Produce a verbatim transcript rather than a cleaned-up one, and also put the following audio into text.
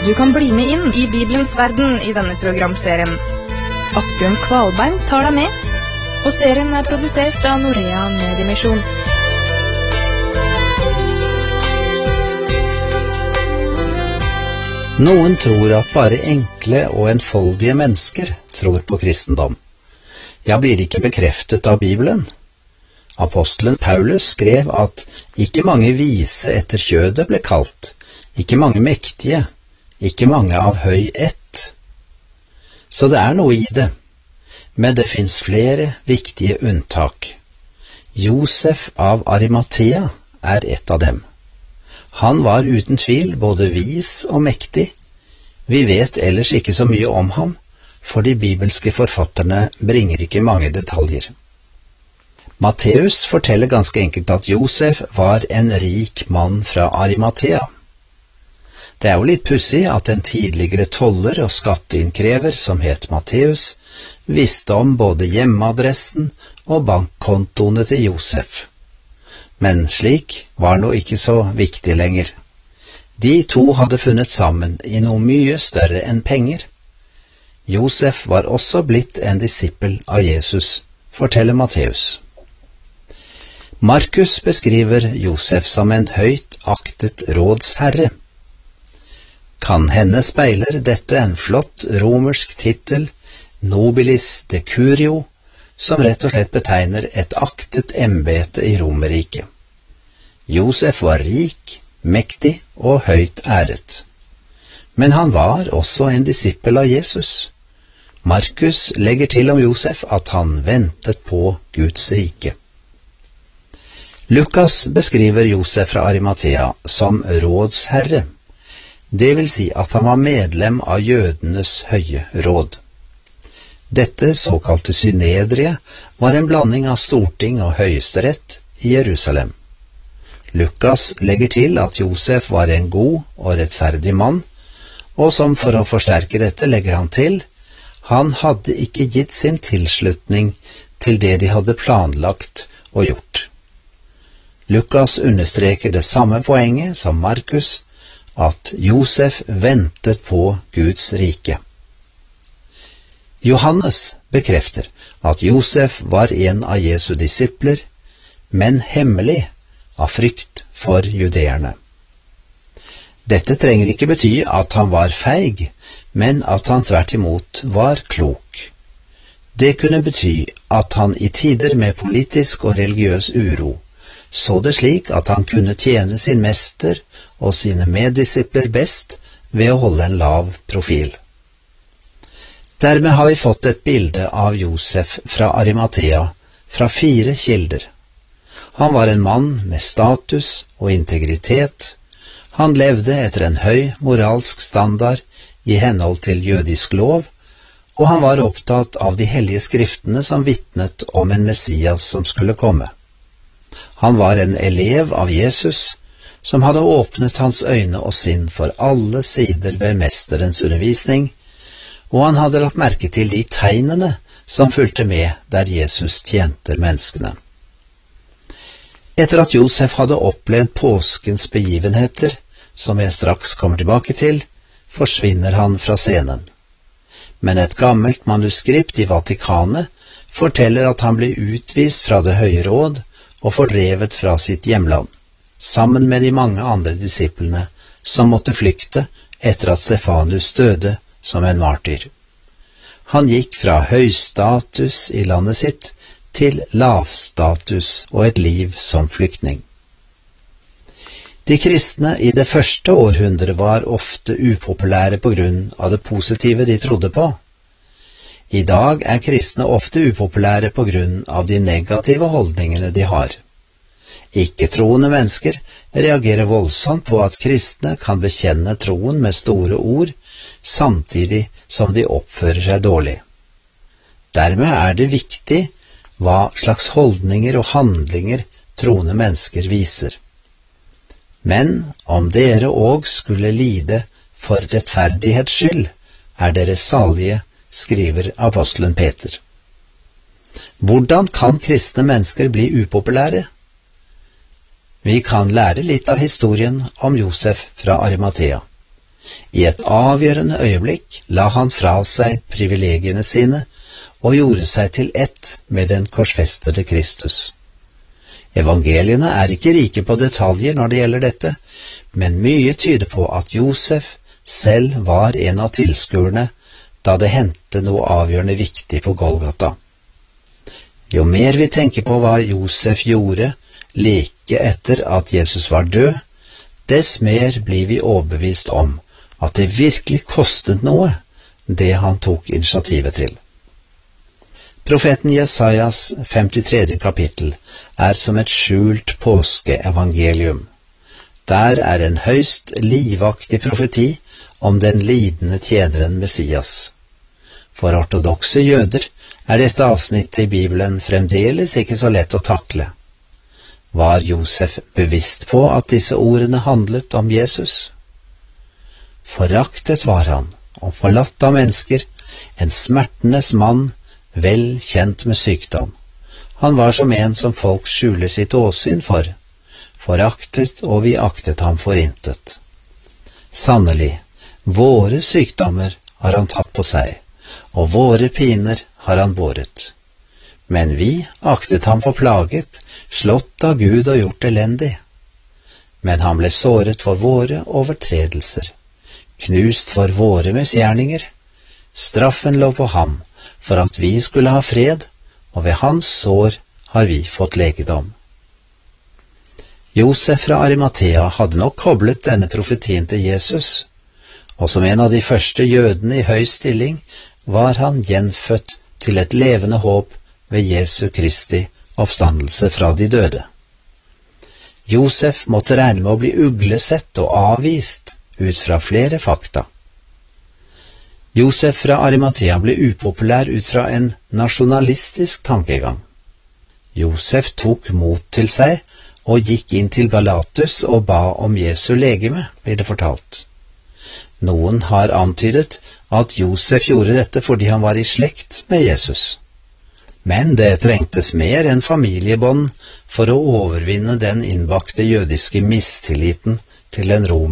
Du kan bli med inn i Bibelens verden i denne programserien. Asbjørn Kvalbein tar deg med, og serien er produsert av Norea Mediemisjon. Noen tror at bare enkle og enfoldige mennesker tror på kristendom. Ja, blir det ikke bekreftet av Bibelen? Apostelen Paulus skrev at ikke mange vise etter kjødet ble kalt, ikke mange mektige, ikke mange av høy ett. Så det er noe i det, men det finnes flere viktige unntak. Josef av Arimathea er ett av dem. Han var uten tvil både vis og mektig. Vi vet ellers ikke så mye om ham, for de bibelske forfatterne bringer ikke mange detaljer. Matteus forteller ganske enkelt at Josef var en rik mann fra Arimathea. Det er jo litt pussig at en tidligere toller og skatteinnkrever som het Matteus visste om både hjemmeadressen og bankkontoene til Josef. Men slik var nå ikke så viktig lenger. De to hadde funnet sammen i noe mye større enn penger. Josef var også blitt en disippel av Jesus, forteller Matteus. Markus beskriver Josef som en høyt aktet rådsherre. Kan hende speiler dette en flott romersk titel, nobilis decurio, som rett og slett betegner et aktet embete i Romerriket. Josef var rik, mektig og høyt æret. Men han var også en disippel av Jesus. Markus legger til om Josef at han ventet på Guds rike. Lukas beskriver Josef fra Arimathea som rådsherre. Det vil si at han var medlem av jødenes høye råd. Dette såkalte synedrie var en blanding av storting og høyesterett i Jerusalem. Lukas legger til at Josef var en god og rettferdig mann, og som for å forsterke dette legger han til, han hadde ikke gitt sin tilslutning til det de hadde planlagt og gjort. Lukas understreker det samme poenget som Markus, at Josef ventet på Guds rike. Johannes bekrefter at Josef var en av Jesu disipler, men hemmelig av frykt for judeerne. Dette trenger ikke bety at han var feig, men at han tvert imot var klok. Det kunne bety at han i tider med politisk og religiøs uro så det slik at han kunne tjene sin mester og sine meddisipler best ved å holde en lav profil. Dermed har vi fått et bilde av Josef fra Arimathea fra fire kilder. Han var en mann med status og integritet. Han levde etter en høy moralsk standard i henhold til jødisk lov, og han var opptatt av de hellige skriftene som vitnet om en Messias som skulle komme. Han var en elev av Jesus, som hadde åpnet hans øyne og sinn for alle sider ved mesterens undervisning, og han hadde lagt merke til de tegnene som fulgte med der Jesus tjente menneskene. Etter at Josef hadde opplevd påskens begivenheter, som jeg straks kommer tilbake til, forsvinner han fra scenen. Men et gammelt manuskript i Vatikanet forteller at han ble utvist fra det høye råd og fordrevet fra sitt hjemland, sammen med de mange andre disiplene som måtte flykte etter at Stefanus døde som en martyr. Han gikk fra høystatus i landet sitt til lavstatus og et liv som flyktning. De kristne i det første århundret var ofte upopulære på grunn av det positive de trodde på. I dag er kristne ofte upopulære på grunn av de negative holdningene de har. Ikke-troende mennesker reagerer voldsomt på at kristne kan bekjenne troen med store ord, samtidig som de oppfører seg dårlig. Dermed er det viktig hva slags holdninger og handlinger troende mennesker viser. Men om dere òg skulle lide for rettferdighets skyld, er dere salige, skriver apostelen Peter. Hvordan kan kristne mennesker bli upopulære? Vi kan lære litt av historien om Josef fra Arimathea. I et avgjørende øyeblikk la han fra seg privilegiene sine og gjorde seg til ett med den korsfestede Kristus. Evangeliene er ikke rike på detaljer når det gjelder dette, men mye tyder på at Josef selv var en av tilskuerne da det hendte noe avgjørende viktig på Golgata. Jo mer vi tenker på hva Josef gjorde like etter at Jesus var død, dess mer blir vi overbevist om at det virkelig kostet noe, det han tok initiativet til. Profeten Jesajas femtitredje kapittel er som et skjult påskeevangelium. Der er en høyst livaktig profeti om den lidende tjeneren Messias. For ortodokse jøder er dette avsnittet i Bibelen fremdeles ikke så lett å takle. Var Josef bevisst på at disse ordene handlet om Jesus? Foraktet var han, og forlatt av mennesker, en smertenes mann, vel kjent med sykdom. Han var som en som folk skjuler sitt åsyn for, foraktet og vi aktet ham for intet. Sannelig, våre sykdommer har han tatt på seg, og våre piner har han båret. Men vi aktet ham for plaget, slått av Gud og gjort elendig. Men han ble såret for våre overtredelser, knust for våre misgjerninger. Straffen lå på ham, for at vi skulle ha fred, og ved hans sår har vi fått legedom. Josef fra Arimathea hadde nok koblet denne profetien til Jesus, og som en av de første jødene i høy stilling var han gjenfødt til et levende håp ved Jesu Kristi oppstandelse fra de døde. Josef måtte regne med å bli uglesett og avvist ut fra flere fakta. Josef fra Arimathea ble upopulær ut fra en nasjonalistisk tankegang. Josef tok mot til seg og gikk inn til Pilatus og ba om Jesu legeme, blir det fortalt. Noen har antydet at Josef gjorde dette fordi han var i slekt med Jesus. Men det trengtes mer enn familiebånd for å overvinne den innbakte jødiske mistilliten til den romerske